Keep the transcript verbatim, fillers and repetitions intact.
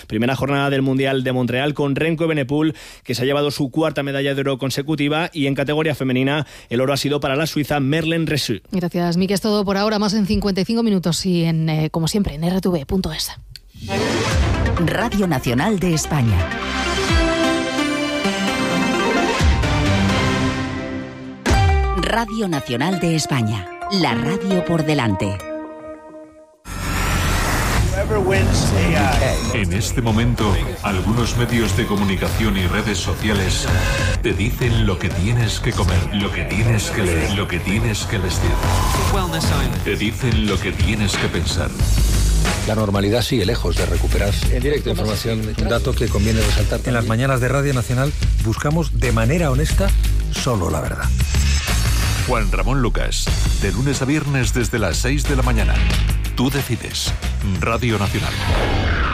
Primera jornada del Mundial de Montreal con Remco Evenepoel, que se ha llevado su cuarta medalla de oro consecutiva, y en categoría femenina el oro ha sido para la suiza Merlin Resu. Gracias, Miki. Es todo por ahora. Más en cincuenta y cinco minutos y en, eh, como siempre, en erre te ve punto es. Radio Nacional de España. Radio Nacional de España. La radio por delante. En este momento, algunos medios de comunicación y redes sociales te dicen lo que tienes que comer, lo que tienes que leer, lo que tienes que vestir. Te dicen lo que tienes que pensar. La normalidad sigue lejos de recuperarse. En directo, información, un dato que conviene resaltar también. En las mañanas de Radio Nacional buscamos de manera honesta solo la verdad. Juan Ramón Lucas, de lunes a viernes desde las seis de la mañana. Tú decides. Radio Nacional.